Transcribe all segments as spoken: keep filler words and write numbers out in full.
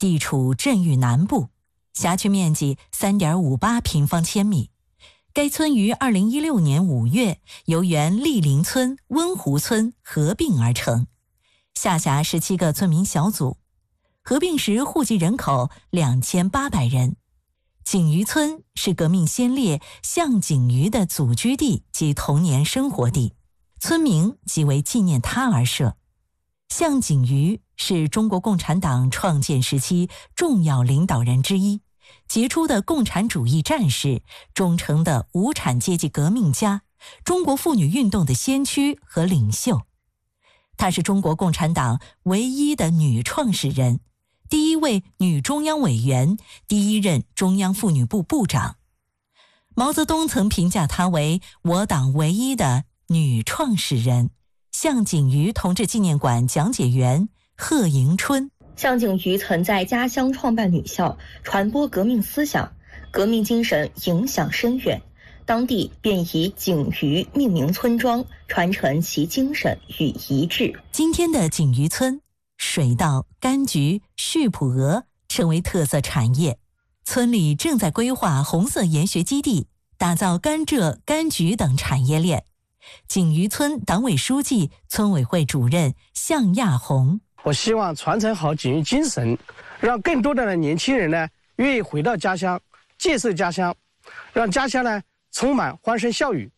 地处镇域南部，辖区面积 三点五八平方千米。该村于二零一六年五月由原立林村、温湖村合并而成，下辖十七个村民小组。合并时户籍人口两千八百人。景余村是革命先烈项景余的祖居地及童年生活地，村名即为纪念他而设。项景余是中国共产党创建时期重要领导人之一，杰出的共产主义战士，忠诚的无产阶级革命家，中国妇女运动的先驱和领袖。她是中国共产党唯一的女创始人，第一位女中央委员，第一任中央妇女部部长。毛泽东曾评价她为我党唯一的女创始人。项景余同志纪念馆讲解员贺迎春： 项景余曾在家乡创办女校，传播革命思想，革命精神影响深远，当地便以景余命名村庄，传承其精神与遗志。 今天的景余村，水稻、柑橘、畜圃鹅成为特色产业，村里正在规划红色研学基地，打造甘蔗、柑橘等产业链。景余村党委书记、村委会主任向亚红： 我希望传承好景余精神，让更多的年轻人呢愿意回到家乡，建设家乡，让家乡呢充满欢声笑语。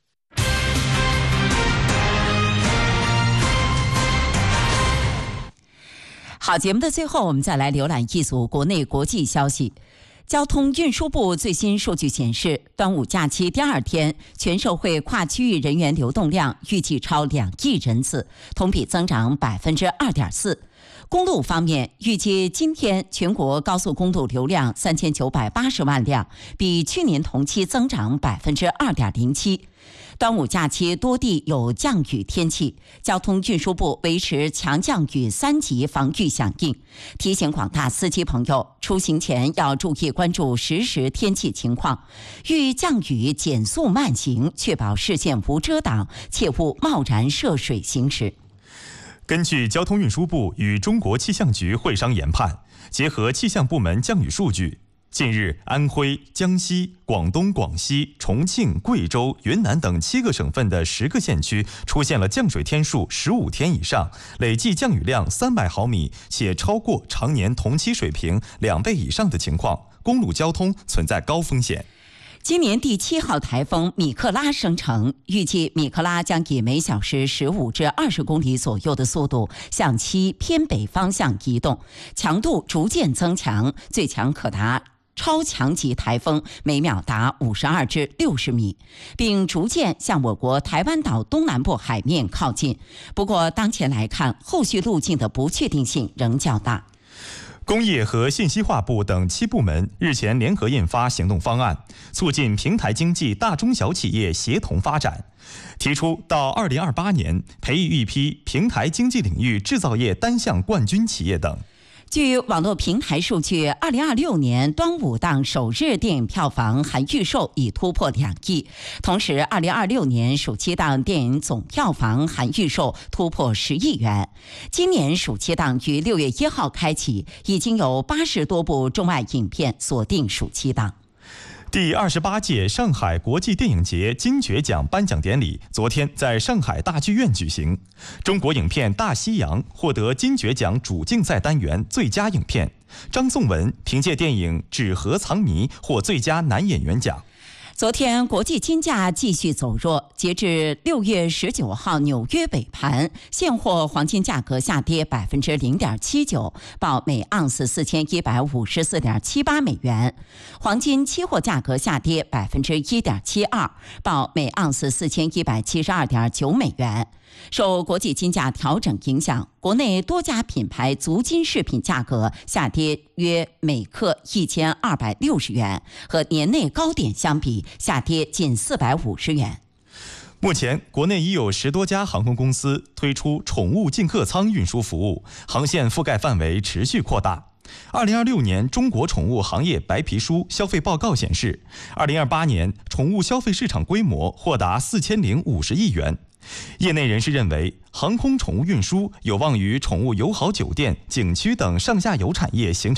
好，节目的最后，我们再来浏览一组国内国际消息。交通运输部最新数据显示，端午假期第二天，全社会跨区域人员流动量预计超两亿人次，同比增长百分之二点四。公路方面，预计今天全国高速公路流量三千九百八十万辆，比去年同期增长百分之二点零七。端午假期多地有降雨天气，交通运输部维持强降雨三级防御响应，提醒广大司机朋友出行前要注意关注实时天气情况，遇降雨减速慢行，确保视线无遮挡，切勿贸然涉水行驶。 根据交通运输部与中国气象局会商研判，结合气象部门降雨数据，近日，安徽、江西、广东、广西、重庆、贵州、云南等七个省份的十个县区出现了降水天数十五天以上，累计降雨量三百毫米，且超过常年同期水平两倍以上的情况，公路交通存在高风险。 今年第七号台风米克拉生成，预计米克拉将以每小时十五至二十公里左右的速度向其偏北方向移动，强度逐渐增强，最强可达超强级台风，每秒达五十二至六十米，并逐渐向我国台湾岛东南部海面靠近。不过，当前来看，后续路径的不确定性仍较大。 工业和信息化部等七部门日前联合印发行动方案，促进平台经济大中小企业协同发展，提出到二零二八年培育一批平台经济领域制造业单项冠军企业等。 据网络平台数据，二零二六年端午档首日电影票房含预售已突破两亿，同时二零二六年暑期档电影总票房含预售突破十亿元。今年暑期档于六月一号开启，已经有八十多部中外影片锁定暑期档。 第二十八届上海国际电影节金爵奖颁奖典礼昨天在上海大剧院举行。中国影片《大西洋》获得金爵奖主竞赛单元最佳影片，张颂文凭借电影《纸盒藏谜》获最佳男演员奖。 昨天国际金价继续走弱，截至六月十九号纽约北盘，现货黄金价格下跌百分之零点七九，报每盎司四千一百五十四点七八美元；黄金期货价格下跌百分之一点七二，报每盎司四千一百七十二点九美元。受国际金价调整影响，国内多家品牌足金饰品价格下跌约每克一千二百六十元，和年内高点相比，下跌近四百五十元。 目前，国内已有十多家航空公司推出宠物进客舱运输服务，航线覆盖范围持续扩大。二零二六年中国宠物行业白皮书消费报告显示，二零二八年宠物消费市场规模或达四千零五十亿元。业内人士认为，航空宠物运输有望与宠物友好酒店、景区等上下游产业形成